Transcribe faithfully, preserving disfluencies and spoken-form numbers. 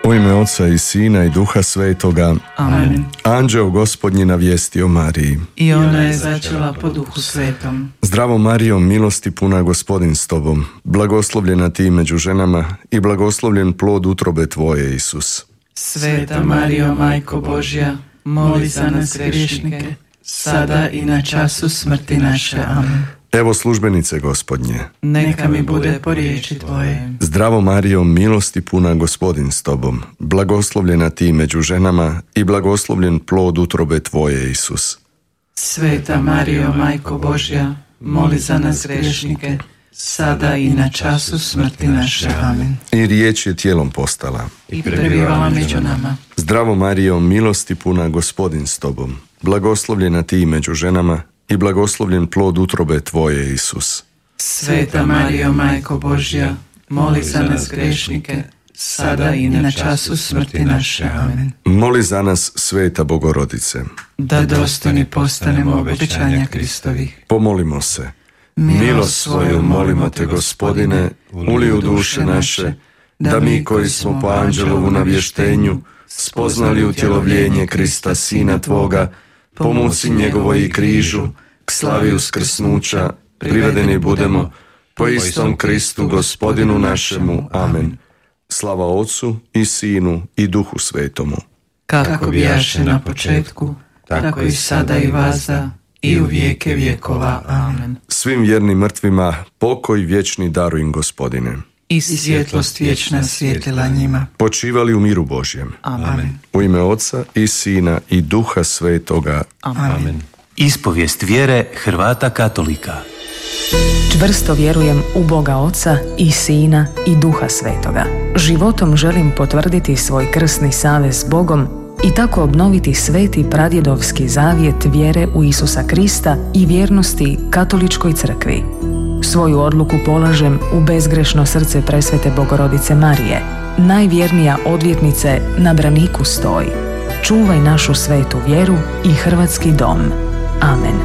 U ime Oca i Sina i Duha Svetoga. Amen. Anđeo Gospodnji navijestio Mariji. I ona je začela po Duhu Svetom. Zdravo Marijo, milosti puna, Gospodin s tobom. Blagoslovljena ti među ženama i blagoslovljen plod utrobe tvoje, Isus. Sveta Marijo, Majko Božja, moli za nas griješnike, sada i na času smrti naše. Amen. Evo službenice Gospodnje. Neka mi bude po riječi tvoje. Zdravo Marijo, milosti puna, Gospodin s tobom. Blagoslovljena ti među ženama i blagoslovljen plod utrobe tvoje, Isus. Sveta Marijo, Majko Božja, moli za nas griješnike, sada i na času smrti naše. Amen. I riječ je tijelom postala I prebivala među nama. Zdravo Marijo, milosti puna, Gospodin s tobom. Blagoslovljena ti među ženama i blagoslovljen plod utrobe tvoje, Isus. Sveta Marijo, Majko Božja, moli za nas grešnike, sada i na času smrti naše. Amen. Moli za nas, Sveta Bogorodice, da dostojni postanemo obećanja Kristovih. Pomolimo se. Milost svoju molimo te, Gospodine, uli u duše naše, da mi koji smo po anđelovu navještenju spoznali utjelovljenje Krista, Sina Tvoga, po muci njegovoj i križu, k slavi uskrsnuća, privedeni budemo po istom Kristu, Gospodinu našemu. Amen. Slava Otcu i Sinu i Duhu Svetomu. Kako bijaše na početku, tako i sada i vazda, i u vijeke vjekova. Amen. Svim vjernim mrtvima pokoj vječni daruj im, Gospodine. I svjetlost vječna svjetila njima. Počivali u miru Božjem. Amen. U ime Oca i Sina i Duha Svetoga. Amen. Ispovijest vjere Hrvata katolika. Čvrsto vjerujem u Boga Oca i Sina i Duha Svetoga. Životom želim potvrditi svoj krsni savez s Bogom i tako obnoviti sveti pradjedovski zavjet vjere u Isusa Krista i vjernosti Katoličkoj crkvi. Svoju odluku polažem u bezgrešno srce presvete Bogorodice Marije. Najvjernija odvjetnice na braniku stoji. Čuvaj našu svetu vjeru i hrvatski dom. Amen.